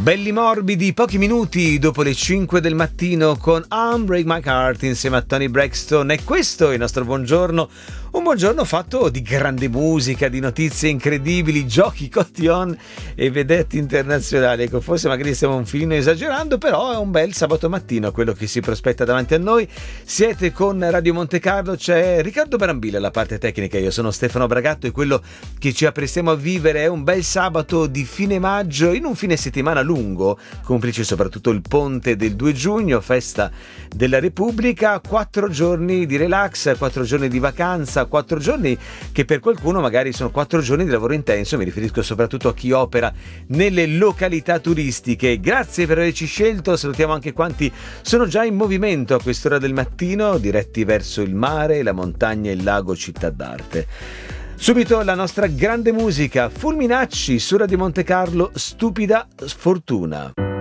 Belli morbidi, pochi minuti dopo le 5 del mattino con Unbreak My Heart insieme a Toni Braxton, e questo è il nostro buongiorno, un buongiorno fatto di grande musica, di notizie incredibili, giochi cotillon e vedette internazionali. Ecco, forse magari stiamo un filino esagerando, però è un bel sabato mattino quello che si prospetta davanti a noi. Siete con Radio Monte Carlo, c'è Riccardo Barambilla alla parte tecnica, io sono Stefano Bragatto e quello che ci apprestiamo a vivere è un bel sabato di fine maggio in un fine settimana lungo, complice soprattutto il ponte del 2 giugno, festa della Repubblica, 4 giorni di relax, 4 giorni di vacanza, 4 giorni che per qualcuno magari sono 4 giorni di lavoro intenso. Mi riferisco soprattutto a chi opera nelle località turistiche. Grazie per averci scelto, salutiamo anche quanti sono già in movimento a quest'ora del mattino, diretti verso il mare, la montagna e il lago Città d'Arte. Subito la nostra grande musica, Fulminacci su Radio Monte Carlo, Stupida Sfortuna.